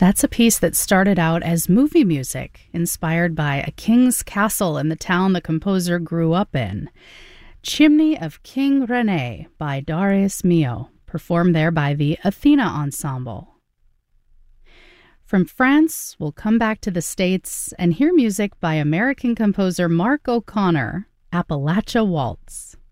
That's a piece that started out as movie music, inspired by a king's castle in the town the composer grew up in. Chimney of King René by Darius Milhaud, performed there by the Athena Ensemble. From France, we'll come back to the States and hear music by American composer Mark O'Connor, Appalachia Waltz.